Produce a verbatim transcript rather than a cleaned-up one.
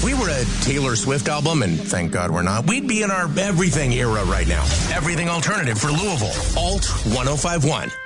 If we were a Taylor Swift album, and thank God we're not, we'd be in our everything era right now. Everything alternative for Louisville. Alt ten fifty-one.